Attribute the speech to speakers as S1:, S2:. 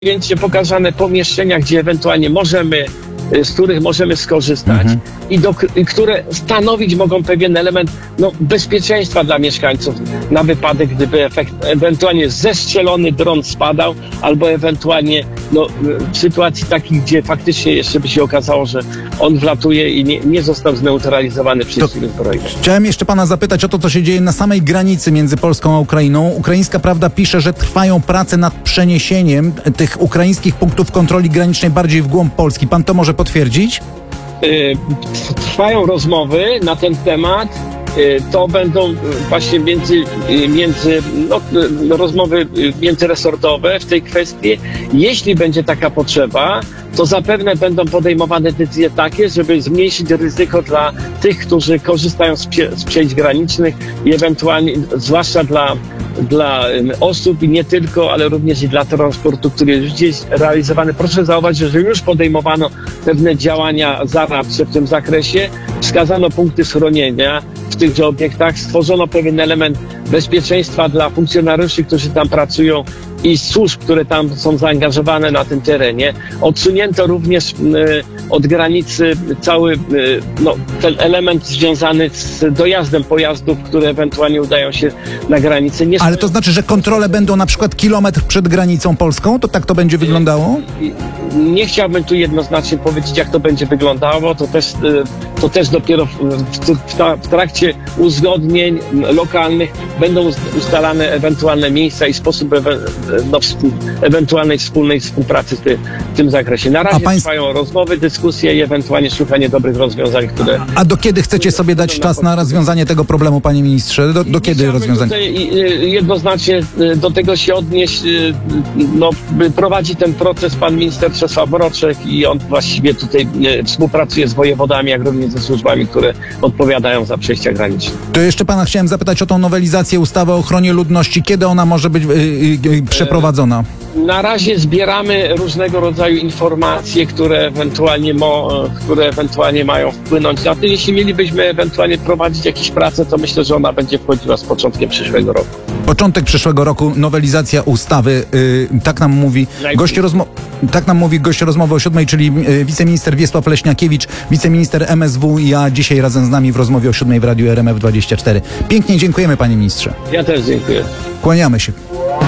S1: Więc pokazane pomieszczenia, gdzie ewentualnie z których możemy skorzystać i które stanowić mogą pewien element bezpieczeństwa dla mieszkańców na wypadek, gdyby ewentualnie zestrzelony dron spadał, albo ewentualnie w sytuacji takich, gdzie faktycznie jeszcze by się okazało, że on wlatuje i nie został zneutralizowany przez siły zbrojne.
S2: Chciałem jeszcze pana zapytać o to, co się dzieje na samej granicy między Polską a Ukrainą. Ukraińska Prawda pisze, że trwają prace nad przeniesieniem tych ukraińskich punktów kontroli granicznej bardziej w głąb Polski. Pan to może potwierdzić?
S1: Trwają rozmowy na ten temat. To będą właśnie rozmowy międzyresortowe w tej kwestii. Jeśli będzie taka potrzeba, to zapewne będą podejmowane decyzje takie, żeby zmniejszyć ryzyko dla tych, którzy korzystają z przejść granicznych i ewentualnie, zwłaszcza dla osób i nie tylko, ale również i dla transportu, który jest gdzieś realizowany. Proszę zauważyć, że już podejmowano pewne działania zaradcze w tym zakresie. Wskazano punkty schronienia w tychże obiektach, stworzono pewien element bezpieczeństwa dla funkcjonariuszy, którzy tam pracują i służb, które tam są zaangażowane na tym terenie. Odsunięto również od granicy cały ten element związany z dojazdem pojazdów, które ewentualnie udają się na granicę.
S2: Ale to znaczy, że kontrole będą na przykład kilometr przed granicą polską? To tak to będzie wyglądało?
S1: Nie chciałbym tu jednoznacznie powiedzieć, jak to będzie wyglądało. To też dopiero w trakcie uzgodnień lokalnych będą ustalane ewentualne miejsca i sposób ewentualnej wspólnej współpracy w tym zakresie. Na razie trwają rozmowy, dyskusje i ewentualnie szukanie dobrych rozwiązań, które...
S2: A do kiedy chcecie sobie dać czas na rozwiązanie tego problemu, panie ministrze? Do kiedy rozwiązanie?
S1: Jednoznacznie do tego się odnieść, prowadzi ten proces pan minister Czesław Mroczek i on właściwie tutaj współpracuje z wojewodami, jak również ze służbami, które odpowiadają za przejścia graniczne.
S2: To jeszcze pana chciałem zapytać o tą nowelizację ustawy o ochronie ludności. Kiedy ona może być przeprowadzona?
S1: Na razie zbieramy różnego rodzaju informacje, które ewentualnie mają wpłynąć na to. Jeśli mielibyśmy ewentualnie prowadzić jakieś prace, to myślę, że ona będzie wchodziła z początkiem przyszłego roku.
S2: Początek przyszłego roku, nowelizacja ustawy, tak nam mówi gość rozmowy o 7, czyli wiceminister Wiesław Leśniakiewicz, wiceminister MSW i ja dzisiaj razem z nami w rozmowie o 7 w Radiu RMF24. Pięknie dziękujemy, panie ministrze.
S1: Ja też dziękuję.
S2: Kłaniamy się.